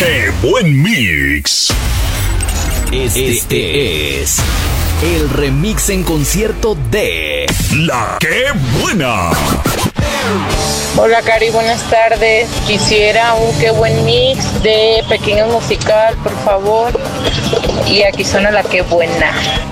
¡Qué buen mix! Este es el remix en concierto de La Qué Buena. Hola Cari, buenas tardes. Quisiera un qué buen mix de Pequeño Musical, por favor. Y aquí suena La Qué Buena.